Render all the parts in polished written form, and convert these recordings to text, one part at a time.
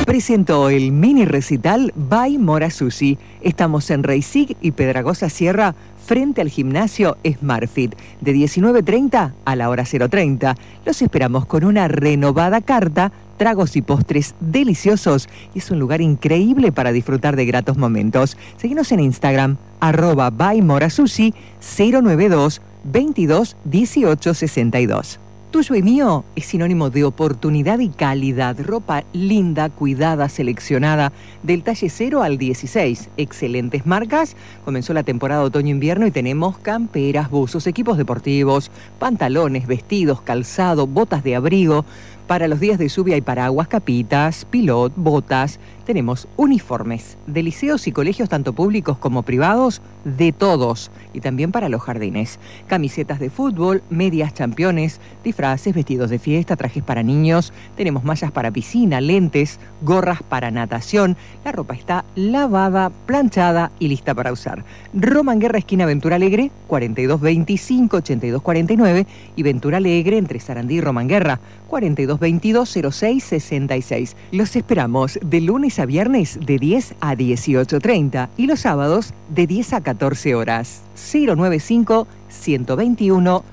Presentó el mini recital by Mora Sushi. Estamos en Reisig y Pedragosa Sierra, frente al gimnasio SmartFit, de 19:30 a la hora 0:30. Los esperamos con una renovada carta, tragos y postres deliciosos, y es un lugar increíble para disfrutar de gratos momentos. Seguinos en Instagram, @bymorasushi 092 22 18 62. Tuyo y mío es sinónimo de oportunidad y calidad. Ropa linda, cuidada, seleccionada, del talle 0 al 16. Excelentes marcas. Comenzó la temporada otoño-invierno y tenemos camperas, buzos, equipos deportivos, pantalones, vestidos, calzado, botas de abrigo. Para los días de lluvia hay paraguas, capitas, pilot, botas. Tenemos uniformes de liceos y colegios tanto públicos como privados, de todos. Y también para los jardines. Camisetas de fútbol, medias championes, disfraces, vestidos de fiesta, trajes para niños. Tenemos mallas para piscina, lentes, gorras para natación. La ropa está lavada, planchada y lista para usar. Román Guerra, esquina Ventura Alegre, 4225 8249, y Ventura Alegre entre Sarandí y Román Guerra, 4222 06 66. Los esperamos de lunes a viernes de 10 a 18:30 y los sábados de 10 a 14 horas. 095 121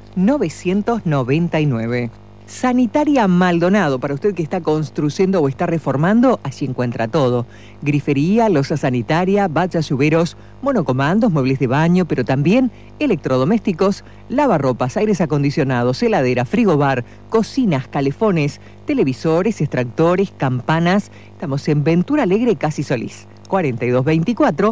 999. Sanitaria Maldonado, para usted que está construyendo o está reformando, allí encuentra todo. Grifería, loza sanitaria, baches, lluveros, monocomandos, muebles de baño, pero también electrodomésticos, lavarropas, aires acondicionados, heladera, frigobar, cocinas, calefones, televisores, extractores, campanas. Estamos en Ventura Alegre, Casi Solís, 4224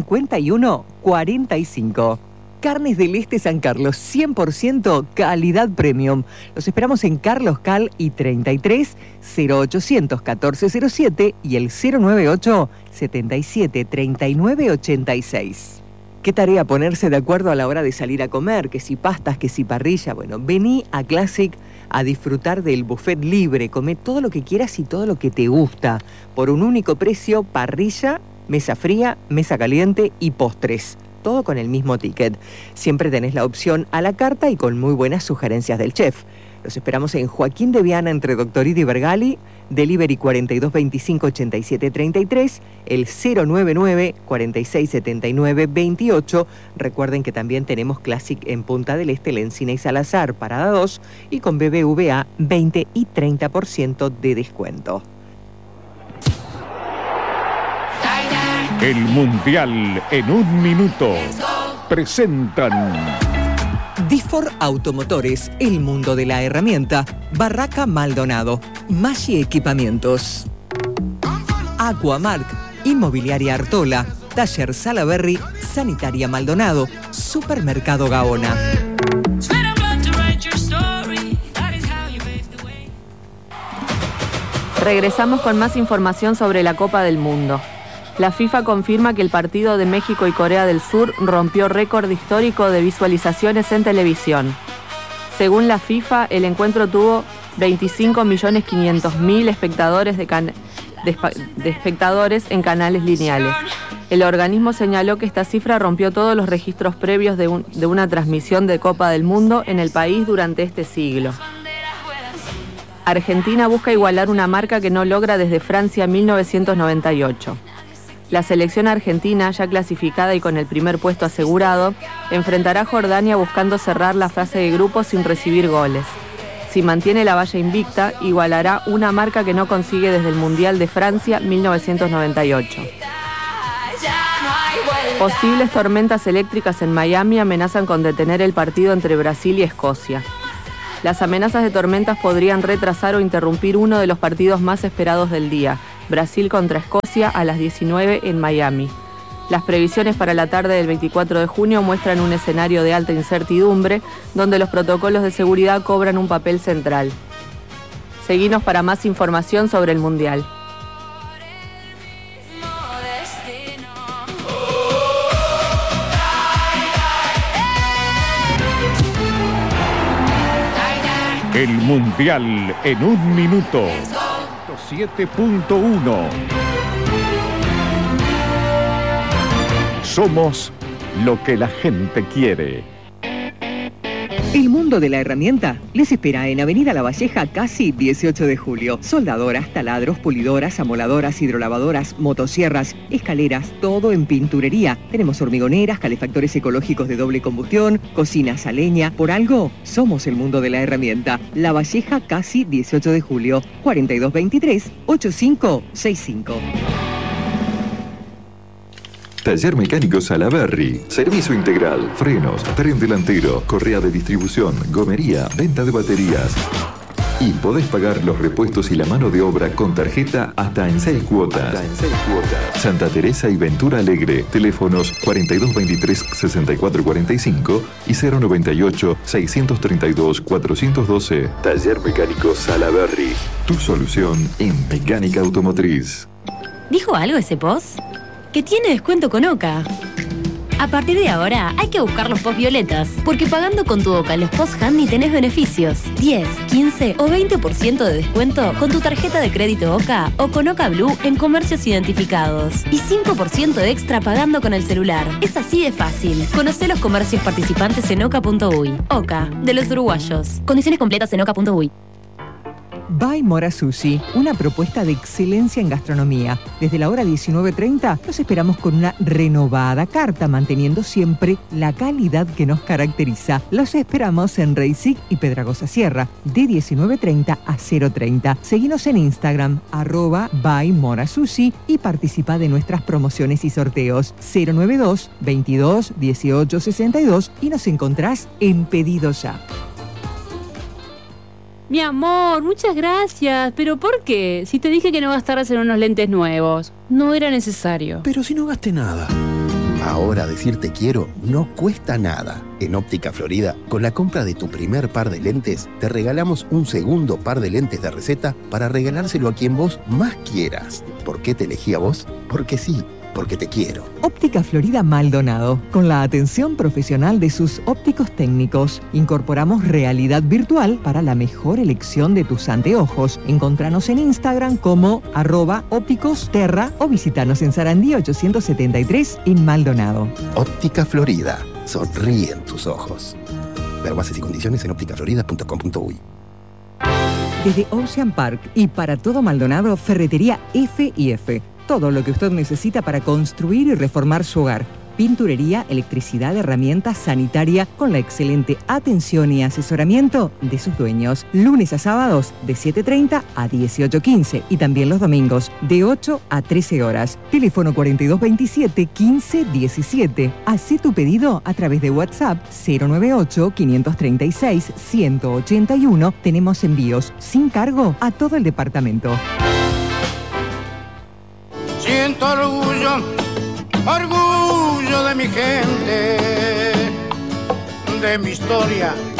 5145. Carnes del Este San Carlos, 100% calidad premium. Los esperamos en Carlos Cal y 33 0800 1407 y el 098 77 39 86. ¿Qué tarea ponerse de acuerdo a la hora de salir a comer? Que si pastas, que si parrilla. Bueno, vení a Classic a disfrutar del buffet libre. Comé todo lo que quieras y todo lo que te gusta. Por un único precio, parrilla, mesa fría, mesa caliente y postres. Todo con el mismo ticket. Siempre tenés la opción a la carta y con muy buenas sugerencias del chef. Los esperamos en Joaquín de Viana entre Doctorito y Bergali, delivery 4225 8733, el 099 4679 28. Recuerden que también tenemos Classic en Punta del Este, Lencina y Salazar, parada 2, y con BBVA 20 y 30% de descuento. El Mundial en un minuto. Presentan Difor Automotores, el mundo de la herramienta. Barraca Maldonado, Maggi Equipamientos, Aquamark, Inmobiliaria Artola, Taller Salaberry, Sanitaria Maldonado, Supermercado Gaona. Regresamos con más información sobre la Copa del Mundo. La FIFA confirma que el partido de México y Corea del Sur rompió récord histórico de visualizaciones en televisión. Según la FIFA, el encuentro tuvo 25.500.000 espectadores de espectadores en canales lineales. El organismo señaló que esta cifra rompió todos los registros previos de una transmisión de Copa del Mundo en el país durante este siglo. Argentina busca igualar una marca que no logra desde Francia 1998. La selección argentina, ya clasificada y con el primer puesto asegurado, enfrentará a Jordania buscando cerrar la fase de grupos sin recibir goles. Si mantiene la valla invicta, igualará una marca que no consigue desde el Mundial de Francia 1998. Posibles tormentas eléctricas en Miami amenazan con detener el partido entre Brasil y Escocia. Las amenazas de tormentas podrían retrasar o interrumpir uno de los partidos más esperados del día, Brasil contra Escocia a las 19 en Miami. Las previsiones para la tarde del 24 de junio muestran un escenario de alta incertidumbre, donde los protocolos de seguridad cobran un papel central. Seguinos para más información sobre el Mundial. El Mundial en un minuto. 7.1. Somos lo que la gente quiere. El mundo de la herramienta les espera en Avenida La Valleja, casi 18 de julio. Soldadoras, taladros, pulidoras, amoladoras, hidrolavadoras, motosierras, escaleras, todo en pinturería. Tenemos hormigoneras, calefactores ecológicos de doble combustión, cocinas a leña. Por algo, somos el mundo de la herramienta. La Valleja, casi 18 de julio. 4223-8565. Taller Mecánico Salaberry. Servicio integral, frenos, tren delantero, correa de distribución, gomería, venta de baterías. Y podés pagar los repuestos y la mano de obra con tarjeta hasta en 6 cuotas. Santa Teresa y Ventura Alegre. Teléfonos 4223-6445 y 098-632-412. Taller Mecánico Salaberry. Tu solución en mecánica automotriz. ¿Dijo algo ese post? Que tiene descuento con Oca. A partir de ahora hay que buscar los post violetas, porque pagando con tu Oca los post Handy tenés beneficios. 10, 15 o 20% de descuento con tu tarjeta de crédito Oca o con Oca Blue en comercios identificados. Y 5% extra pagando con el celular. Es así de fácil. Conocé los comercios participantes en oca.uy. Oca, de los uruguayos. Condiciones completas en oca.uy. By Mora Sushi, una propuesta de excelencia en gastronomía. Desde la hora 19:30 los esperamos con una renovada carta, manteniendo siempre la calidad que nos caracteriza. Los esperamos en Reisig y Pedragosa Sierra, de 19:30 a 0:30. Seguinos en Instagram, @ByMoraSushi, y participa de nuestras promociones y sorteos. 092 22 18 62 y nos encontrás en Pedido Ya. Mi amor, muchas gracias. ¿Pero por qué? Si te dije que no gastaras en unos lentes nuevos. No era necesario. Pero si no gasté nada. Ahora decir te quiero no cuesta nada. En Óptica Florida, con la compra de tu primer par de lentes, te regalamos un segundo par de lentes de receta para regalárselo a quien vos más quieras. ¿Por qué te elegí a vos? Porque sí. Porque te quiero. Óptica Florida Maldonado. Con la atención profesional de sus ópticos técnicos, incorporamos realidad virtual para la mejor elección de tus anteojos. Encontranos en Instagram como @ópticosterra o visitanos en Sarandí 873 en Maldonado. Óptica Florida. Sonríen tus ojos. Ver bases y condiciones en ópticaflorida.com.uy. Desde Ocean Park y para todo Maldonado, Ferretería F&F. Todo lo que usted necesita para construir y reformar su hogar. Pinturería, electricidad, herramientas, sanitaria, con la excelente atención y asesoramiento de sus dueños. Lunes a sábados de 7:30 a 18:15 y también los domingos de 8 a 13 horas. Teléfono 4227-1517. Hacé tu pedido a través de WhatsApp 098-536-181. Tenemos envíos sin cargo a todo el departamento. Siento orgullo de mi gente, de mi historia